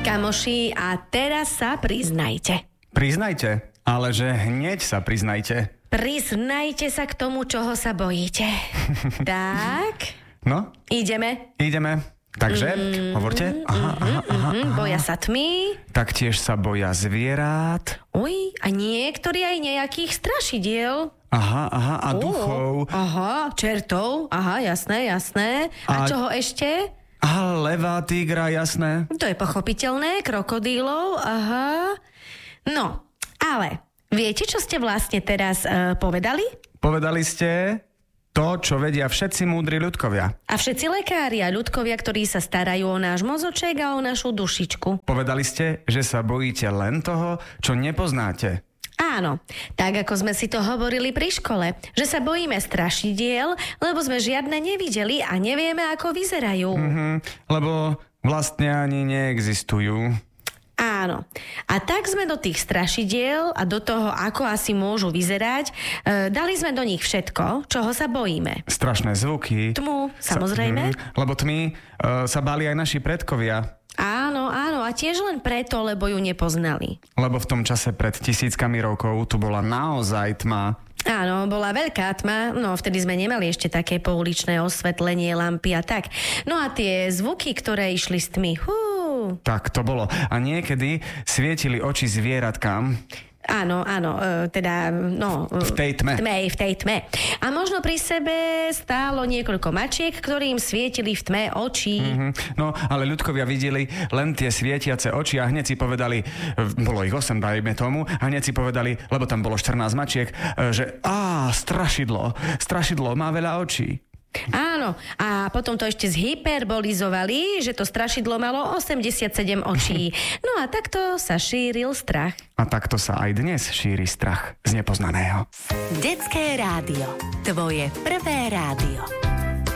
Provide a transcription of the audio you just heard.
kamoši, a teraz sa priznajte. Priznajte, ale že hneď sa priznajte. Priznajte sa k tomu, čoho sa bojíte. Tak. No? Ideme. Takže, hovorte. Aha. Boja sa tmy. Taktiež sa boja zvierat. Uj, a niektorí aj nejakých strašidiel. Aha, a duchov. Aha, čertov. Aha, jasné. A čoho ešte? Aha, leva, tigra, jasné. To je pochopiteľné, krokodílov, aha. No, ale viete, čo ste vlastne teraz povedali? Povedali ste to, čo vedia všetci múdri ľudkovia. A všetci lekári a ľudkovia, ktorí sa starajú o náš mozoček a o našu dušičku. Povedali ste, že sa bojíte len toho, čo nepoznáte. Áno, tak ako sme si to hovorili pri škole, že sa bojíme strašidiel, lebo sme žiadne nevideli a nevieme, ako vyzerajú. Lebo vlastne ani neexistujú. Áno. A tak sme do tých strašidiel a do toho, ako asi môžu vyzerať, dali sme do nich všetko, čoho sa bojíme. Strašné zvuky. Tmu, samozrejme. Lebo tmy sa báli aj naši predkovia. Áno, a tiež len preto, lebo ju nepoznali. Lebo v tom čase pred tisíckami rokov tu bola naozaj tma. Áno, bola veľká tma, no vtedy sme nemali ešte také pouličné osvetlenie, lampy a tak. No a tie zvuky, ktoré išli z tmy, Tak to bolo. A niekedy svietili oči zvieratkám. Áno, v tej tme. V tej tme. A možno pri sebe stálo niekoľko mačiek, ktorým svietili v tme oči. No, ale ľudkovia videli len tie svietiace oči a hneď si povedali, bolo ich 8, dajme tomu, a hneď si povedali, lebo tam bolo 14 mačiek, že strašidlo má veľa očí. Áno, a potom to ešte zhyperbolizovali, že to strašidlo malo 87 očí. No a takto sa šíril strach. A takto sa aj dnes šíri strach z nepoznaného. Detské rádio. Tvoje prvé rádio.